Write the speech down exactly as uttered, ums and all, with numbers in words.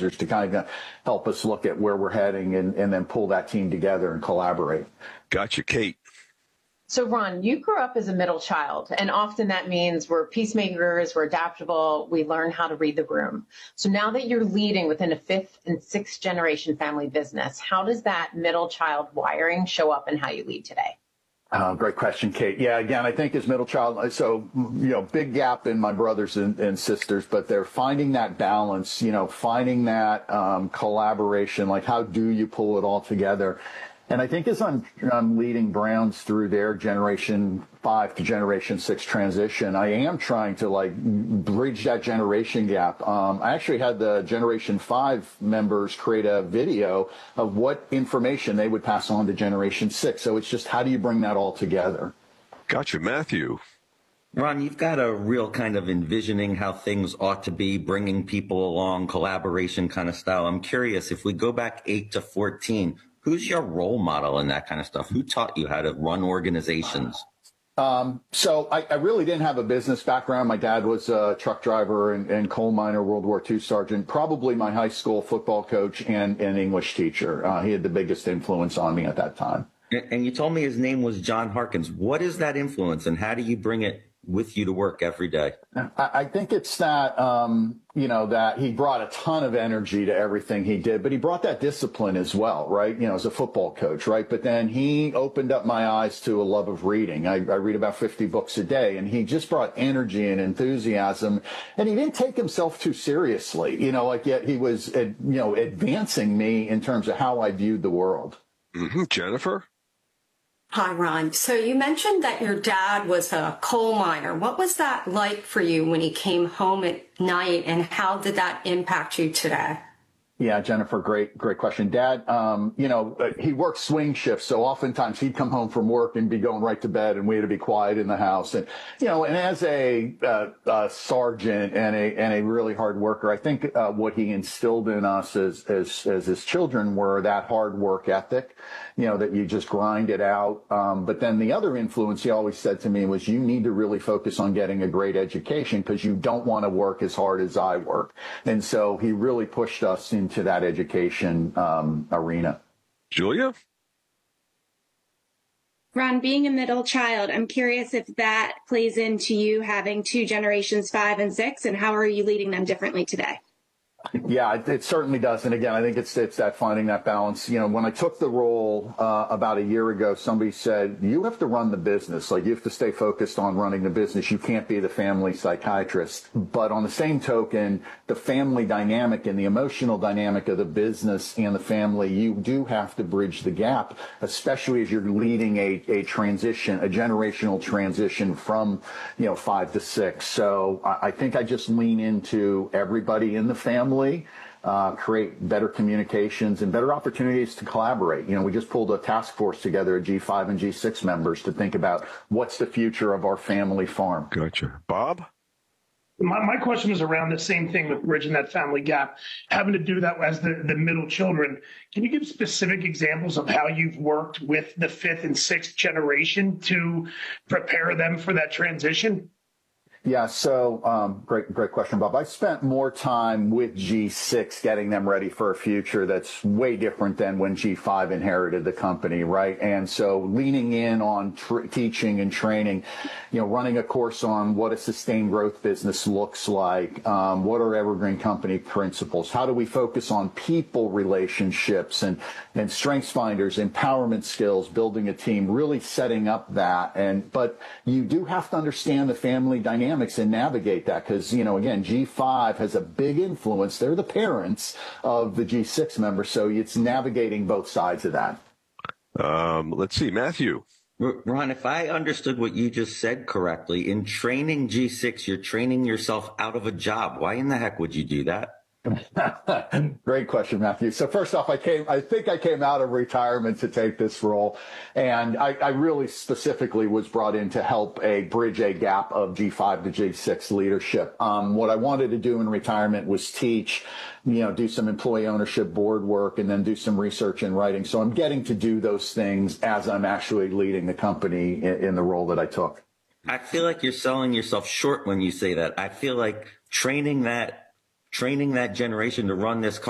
advisors to kind of help us look at where we're heading and, and then pull that team together and collaborate. Gotcha. Kate. So, Ron, you grew up as a middle child, and often that means we're peacemakers, we're adaptable, we learn how to read the room. So now that you're leading within a fifth and sixth generation family business, how does that middle child wiring show up in how you lead today? Uh, great question, Kate. Yeah, again, I think as middle child, so, you know, big gap in my brothers and, and sisters, but they're finding that balance, you know, finding that um, collaboration, like how do you pull it all together? And I think as I'm, I'm leading Browns through their generation five to generation six transition, I am trying to like bridge that generation gap. Um, I actually had the generation five members create a video of what information they would pass on to generation six. So it's just, how do you bring that all together? Gotcha. Matthew. Ron, you've got a real kind of envisioning how things ought to be, bringing people along, collaboration kind of style. I'm curious, if we go back eight to fourteen, who's your role model in that kind of stuff? Who taught you how to run organizations? Um, so I, I really didn't have a business background. My dad was a truck driver and, and coal miner, World War Two sergeant, probably my high school football coach and an English teacher. Uh, he had the biggest influence on me at that time. And you told me his name was John Harkins. What is that influence, and how do you bring it with you to work every day? I, I think it's that, um, you know, that he brought a ton of energy to everything he did, but he brought that discipline as well, right? You know, as a football coach, right? But then he opened up my eyes to a love of reading. I, I read about fifty books a day, and he just brought energy and enthusiasm, and he didn't take himself too seriously, you know, like yet he was, you know, advancing me in terms of how I viewed the world. Mm-hmm. Jennifer? Hi, Ron. So you mentioned that your dad was a coal miner. What was that like for you when he came home at night, and how did that impact you today? Yeah, Jennifer, great, great question. Dad, um, you know, he worked swing shifts, so oftentimes he'd come home from work and be going right to bed, and we had to be quiet in the house. And, you know, and as a, uh, a sergeant and a and a really hard worker, I think uh, what he instilled in us as, as as his children were that hard work ethic, you know, that you just grind it out. Um, but then the other influence he always said to me was, you need to really focus on getting a great education because you don't want to work as hard as I work. And so he really pushed us into to that education um, arena. Julia? Ron, being a middle child, I'm curious if that plays into you having two generations five and six, and how are you leading them differently today? Yeah, it, it certainly does. And again, I think it's it's that finding that balance. You know, when I took the role uh, about a year ago, somebody said, you have to run the business. Like, you have to stay focused on running the business. You can't be the family psychiatrist. But on the same token, the family dynamic and the emotional dynamic of the business and the family, you do have to bridge the gap, especially as you're leading a, a transition, a generational transition from, you know, five to six. So I, I think I just lean into everybody in the family. Uh, create better communications and better opportunities to collaborate. You know, we just pulled a task force together of G five and G six members to think about what's the future of our family farm. Gotcha. Bob? My, my question is around the same thing with bridging that family gap, having to do that as the, the middle children. Can you give specific examples of how you've worked with the fifth and sixth generation to prepare them for that transition? Yeah, so um, great, great question, Bob. I spent more time with G six getting them ready for a future that's way different than when G five inherited the company, right? And so leaning in on tr- teaching and training, you know, running a course on what a sustained growth business looks like, um, what are evergreen company principles, how do we focus on people relationships and, and strengths finders, empowerment skills, building a team, really setting up that. And but you do have to understand the family dynamic and navigate that because, you know, again, G five has a big influence. They're the parents of the G six members, so it's navigating both sides of that. Um, let's see, Matthew. Ron, if I understood what you just said correctly, in training G six, you're training yourself out of a job. Why in the heck would you do that? Great question, Matthew. So first off, I came, I think I came out of retirement to take this role. And I, I really specifically was brought in to help a bridge a gap of G five to G six leadership. Um, what I wanted to do in retirement was teach, you know, do some employee ownership board work and then do some research and writing. So I'm getting to do those things as I'm actually leading the company in, in the role that I took. I feel like you're selling yourself short when you say that. I feel like training that training that generation to run this